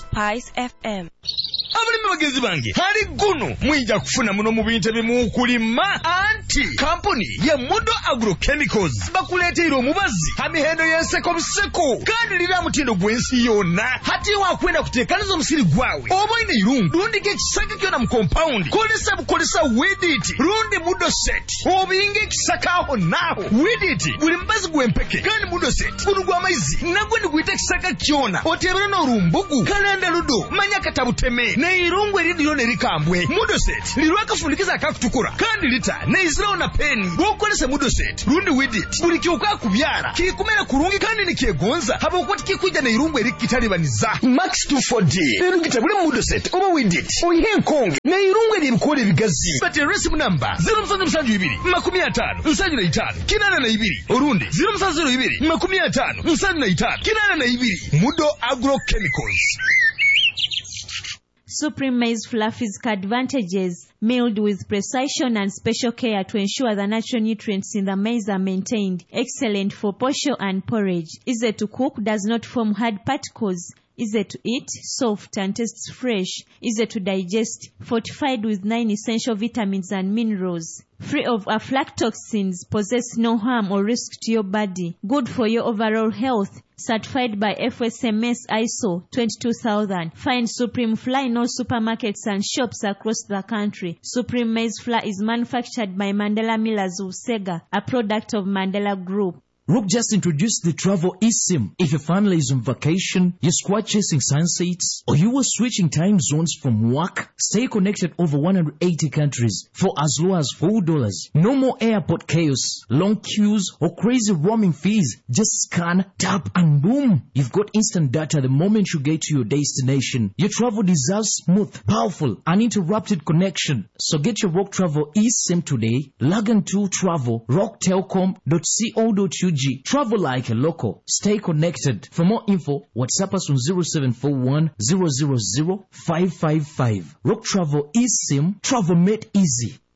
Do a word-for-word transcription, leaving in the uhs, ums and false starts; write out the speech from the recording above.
Spice F M. Abulimi bagezi bange hali guno mwinja kufuna muno mu bintu bimu kulima anti company ya Mudo Agrochemicals bakuleetera omubazi amihendo y'enseko biseko kandi lira mutindo gwensi yonna hati wakwenda kuteekaniza omusiri gwawe oba ine irungu rundi gekisaka kyona mu compound kolesa bukolesa Weedit rundi Mudo set obinge kisakaho naho Weedit buli mbazi gwempeke kandi Mudo set guno gw'amaizi nagwe ndigwita kisaka kyona otebera n'orumbugu kalanda ludo manya katabuteme ne irungu eridiyo nerikambwe Mudo set lirwa kafundikiza akakutukura kandi lita ne Israel na peni wokolesa Mudo set rundi Weedit buli kyuka kubyara kikumera kurungi kandi nikyegonza habo kwati kikuja ne irungu erikitalibaniza Max two forty irungu kitabule Mudo set oba Weedit oyihenkonge ne irungu eribikole bigazi bati recipe number zero seven seven two makumi atano nsajira itano kinana na ibiri orundi zero seven zero two makumi atano nsajira itano kinana na ibiri Mudo Agrochemicals. Supreme Maize Flour physical advantages, milled with precision and special care to ensure the natural nutrients in the maize are maintained. Excellent for posho and porridge. Easy to cook, does not form hard particles. Easy to eat, soft and tastes fresh. Easy to digest, fortified with nine essential vitamins and minerals. Free of aflatoxins, possess no harm or risk to your body. Good for your overall health. Certified by F S M S I S O twenty-two thousand. Find Supreme Flour in all supermarkets and shops across the country. Supreme Maize Flour is manufactured by Mandela Millers of Sega, a product of Mandela Group. Rook just introduced the travel eSIM. If your family is on vacation, you're squad chasing sunsets, or you were switching time zones from work, stay connected over one hundred eighty countries for as low as four dollars. No more airport chaos, long queues, or crazy roaming fees. Just scan, tap, and boom. You've got instant data the moment you get to your destination. Your travel deserves smooth, powerful, uninterrupted connection. So get your Rock Travel eSIM today. Log on to travel rock telcom dot co dot u g. Travel like a local. Stay connected. For more info, WhatsApp us on zero seven four one zero zero zero five five five. Rock Travel eSIM. Travel made easy.